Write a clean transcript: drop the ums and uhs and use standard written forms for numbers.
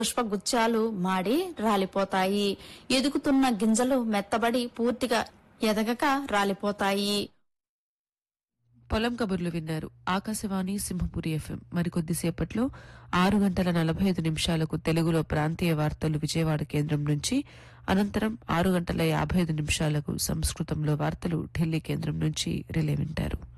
పుష్పగుచ్చాలు మాడి రాలిపోతాయి. ఎదుగుతున్న గింజలు మెత్తబడి పూర్తిగా ఎదగక రాలిపోతాయి. పొలం కబుర్లు విన్నారు. ఆకాశవాణి సింహపురి ఎఫ్ఎం. మరికొద్దిసేపట్లో 6:45 తెలుగులో ప్రాంతీయ వార్తలు విజయవాడ కేంద్రం నుంచి, అనంతరం 6:55 సంస్కృతంలో వార్తలు ఢిల్లీ కేంద్రం నుంచి రిలే వింటారు.